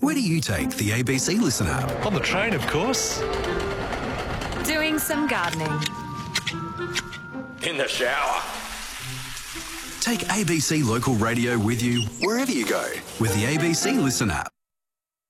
Where do you take the ABC Listen app? On the train, of course. Doing some gardening. In the shower. Take ABC Local Radio with you wherever you go with the ABC Listen app.